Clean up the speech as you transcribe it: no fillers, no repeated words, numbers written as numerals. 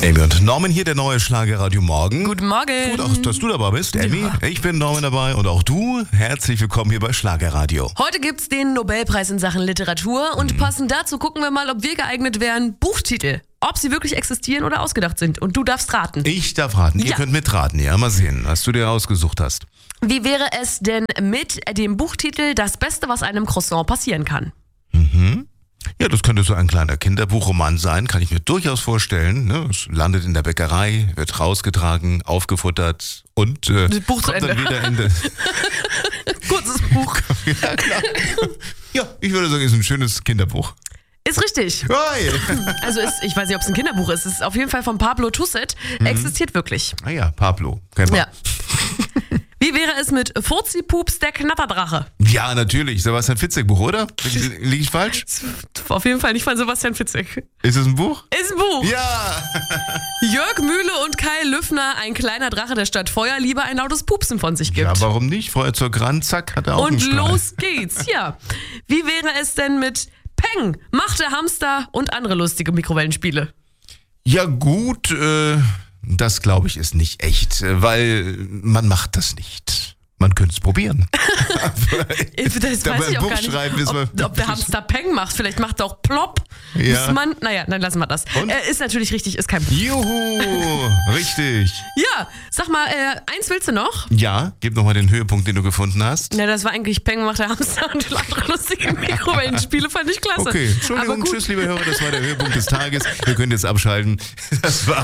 Amy und Norman hier, der neue Schlagerradio Morgen. Guten Morgen. Gut, auch, dass du dabei bist, Amy. Ja. Ich bin Norman dabei und auch du. Herzlich willkommen hier bei Schlagerradio. Heute gibt's den Nobelpreis in Sachen Literatur und passend dazu gucken wir mal, ob wir geeignet wären, Buchtitel. Ob sie wirklich existieren oder ausgedacht sind. Und du darfst raten. Ich darf raten. Ihr könnt mitraten, ja. Mal sehen, was du dir ausgesucht hast. Wie wäre es denn mit dem Buchtitel Das Beste, was einem Croissant passieren kann? Ja, das könnte so ein kleiner Kinderbuchroman sein, kann ich mir durchaus vorstellen. Ne? Es landet in der Bäckerei, wird rausgetragen, aufgefuttert und Buch zu kommt dann Ende. wieder Ende. Kurzes Buch. Ja, klar. Ja, ich würde sagen, es ist ein schönes Kinderbuch. Ist richtig. Hey. Also ich weiß nicht, ob es ein Kinderbuch ist. Es ist auf jeden Fall von Pablo Tusset. Existiert wirklich. Ah ja, Pablo. Kennen wir. Ja. Wie wäre es mit Furzi-Pups, der Knatterdrache? Ja, natürlich. Sebastian Fitzek Buch, oder? Liege ich falsch? Auf jeden Fall nicht von Sebastian Fitzek. Ist es ein Buch? Ist ein Buch. Ja. Jörg Mühle und Kai Lüffner, ein kleiner Drache, der statt Feuer lieber ein lautes Pupsen von sich gibt. Ja, warum nicht? Feuer zur Gran, zack, hat er auch einen Und Strahl. los geht's, ja. Wie wäre es denn mit Peng, Macht der Hamster und andere lustige Mikrowellenspiele? Ja gut, das glaube ich ist nicht echt, weil man macht das nicht. Man könnte es probieren. Das dabei weiß ich ein auch Buch gar nicht, schreiben, ist ob der Hamster Peng macht. Vielleicht macht er auch Plopp. Ja. Naja, dann lassen wir das. Und? Ist natürlich richtig, ist kein Buch. Juhu, richtig. Ja, sag mal, eins willst du noch? Ja, gib nochmal den Höhepunkt, den du gefunden hast. Ja, das war eigentlich Peng, Macht der Hamster und andere lustige Mikrowellenspiele, fand ich klasse. Okay, Aber Entschuldigung, gut. tschüss, liebe Hörer, das war der Höhepunkt des Tages. Ihr könnt jetzt abschalten. Das war